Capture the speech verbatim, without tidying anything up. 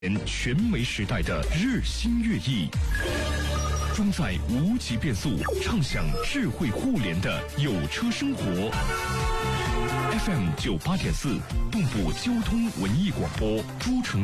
全媒时代的日新月异，装载无极变速，畅享智慧互联的有车生活。F M 九八点四，动捕交通文艺广播，诸城。